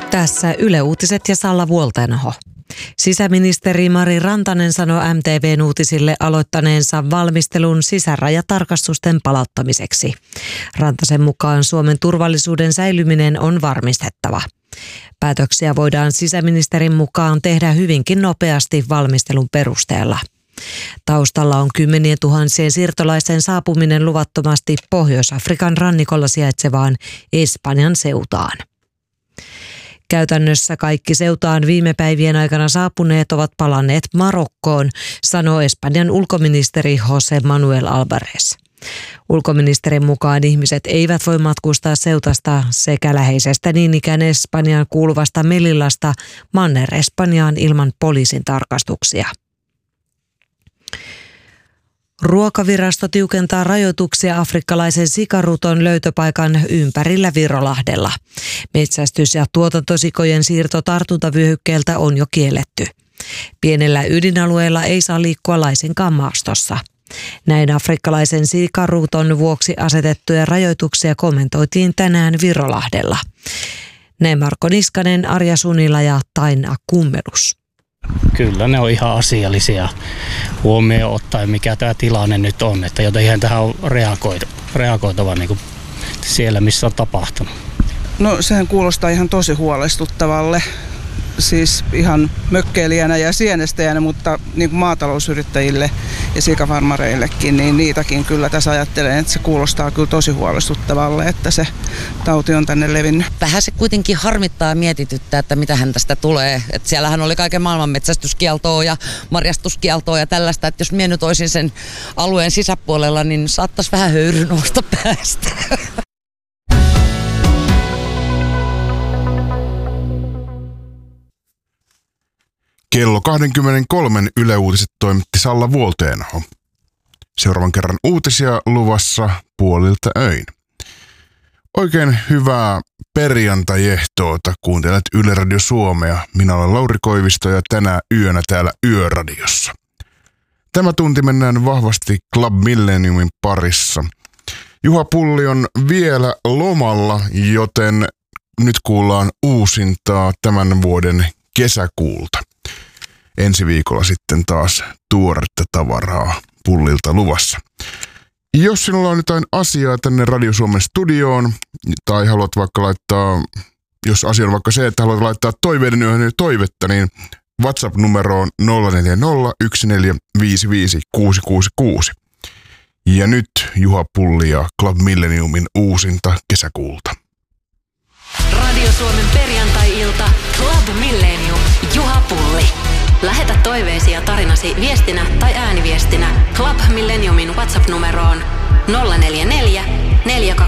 Tässä Yle Uutiset ja Salla Vuoltenho. Sisäministeri Mari Rantanen sanoi MTV:n uutisille aloittaneensa valmistelun sisärajatarkastusten palauttamiseksi. Rantasen mukaan Suomen turvallisuuden säilyminen on varmistettava. Päätöksiä voidaan sisäministerin mukaan tehdä hyvinkin nopeasti valmistelun perusteella. Taustalla on 10 000 siirtolaisten saapuminen luvattomasti Pohjois-Afrikan rannikolla sijaitsevaan Espanjan Ceutaan. Käytännössä kaikki Ceutaan viime päivien aikana saapuneet ovat palanneet Marokkoon, sanoo Espanjan ulkoministeri José Manuel Álvarez. Ulkoministerin mukaan ihmiset eivät voi matkustaa Ceutasta sekä läheisestä niin ikään Espanjaan kuuluvasta Melillasta Manner-Espanjaan ilman poliisin tarkastuksia. Ruokavirasto tiukentaa rajoituksia afrikkalaisen sikaruton löytöpaikan ympärillä Virolahdella. Metsästys- ja tuotantosikojen siirto tartuntavyöhykkeeltä on jo kielletty. Pienellä ydinalueella ei saa liikkua laisinkaan maastossa. Näin afrikkalaisen sikaruton vuoksi asetettuja rajoituksia kommentoitiin tänään Virolahdella. Näin Marko Niskanen, Arja Sunila ja Taina Kummelus. Kyllä ne on ihan asiallisia huomioon ottaen, mikä tämä tilanne nyt on, että jotenkin tähän on reagoitava niin kuin siellä, missä on tapahtunut. No sehän kuulostaa ihan tosi huolestuttavalle, siis ihan mökkeilijänä ja sienestäjänä, mutta niin kuin maatalousyrittäjille ja sikafarmareillekin, niin niitäkin kyllä tässä ajattelen, että se kuulostaa kyllä tosi huolestuttavalle, että se tauti on tänne levinnyt. Vähän se kuitenkin harmittaa ja mietityttää, että mitähän tästä tulee. Että siellähän oli kaiken maailman metsästyskieltoa ja marjastuskieltoa ja tällaista, että jos minä nyt olisin sen alueen sisäpuolella, niin saattaisi vähän höyry nousta päästä. Kello 23 Yle Uutiset toimitti Salla Vuoltenho. Seuraavan kerran uutisia luvassa puolilta öin. Oikein hyvää perjantai-ehtoota, kuuntelet Yle Radio Suomea. Minä olen Lauri Koivisto ja tänä yönä täällä Yöradiossa. Tämä tunti mennään vahvasti Club Millenniumin parissa. Juha Pulli on vielä lomalla, joten nyt kuullaan uusintaa tämän vuoden kesäkuulta. Ensi viikolla sitten taas tuoretta tavaraa Pullilta luvassa. Jos sinulla on jotain asiaa tänne Radio Suomen studioon, tai haluat vaikka laittaa, jos asia on vaikka se, että haluat laittaa toiveiden yöhön toivetta, niin WhatsApp-numero on 0401455666. Ja nyt Juha Pulli ja Club Millenniumin uusinta kesäkuulta. Radio Suomen perjantai-ilta Club Millennium. Juha Pulli. Lähetä toiveesi ja tarinasi viestinä tai ääniviestinä Club Millenniumin WhatsApp-numeroon 044 428